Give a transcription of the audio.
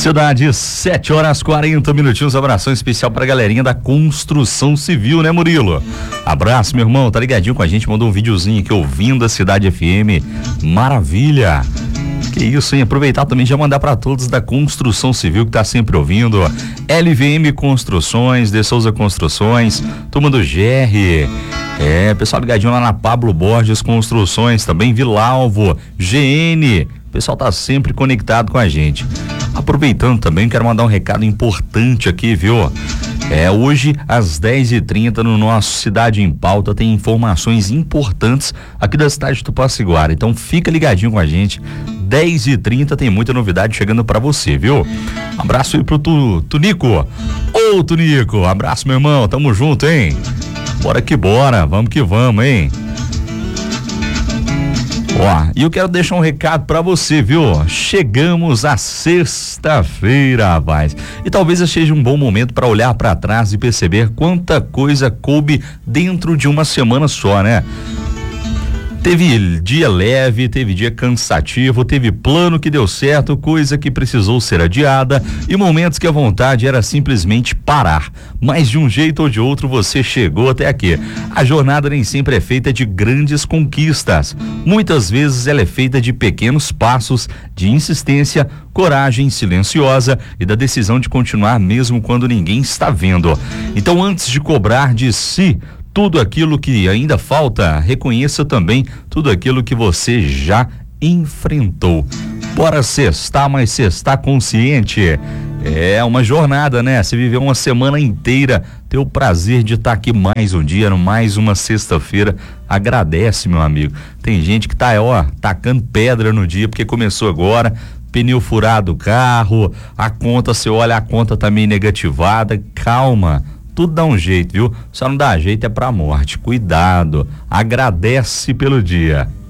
cidade, 7h40. Abração especial pra galerinha da construção civil, né, Murilo? Abraço, meu irmão, tá ligadinho com a gente, mandou um videozinho aqui ouvindo a Cidade FM. Maravilha! Que isso, hein? Aproveitar também já mandar para todos da construção civil que tá sempre ouvindo. LVM Construções, De Souza Construções, turma do GR. Pessoal ligadinho lá na Pablo Borges Construções, também Vilalvo, GN. O pessoal tá sempre conectado com a gente. Aproveitando também, quero mandar um recado importante aqui, viu? Hoje às 10h30 no nosso Cidade em Pauta tem informações importantes aqui da cidade de Tupaciguara. Então fica ligadinho com a gente. 10h30 tem muita novidade chegando pra você, viu? Um abraço aí pro Tunico. Ô, Tunico, abraço, meu irmão. Tamo junto, hein? Bora que bora, vamos que vamos, hein? E eu quero deixar um recado pra você, viu? Chegamos à sexta-feira, rapaz. E talvez seja um bom momento pra olhar pra trás e perceber quanta coisa coube dentro de uma semana só, né? Teve dia leve, teve dia cansativo, teve plano que deu certo, coisa que precisou ser adiada e momentos que a vontade era simplesmente parar. Mas de um jeito ou de outro você chegou até aqui. A jornada nem sempre é feita de grandes conquistas. Muitas vezes ela é feita de pequenos passos, de insistência, coragem silenciosa e da decisão de continuar mesmo quando ninguém está vendo. Então, antes de cobrar de si tudo aquilo que ainda falta, reconheça também tudo aquilo que você já enfrentou. Bora sextar, mas sextar consciente. É uma jornada, né? Você viveu uma semana inteira, ter o prazer de estar aqui mais um dia, mais uma sexta-feira. Agradece, meu amigo. Tem gente que tá, tacando pedra no dia porque começou agora. Pneu furado do carro, a conta, você olha, a conta tá meio negativada. Calma. Tudo dá um jeito, viu? Só não dá jeito é pra morte. Cuidado. Agradece pelo dia.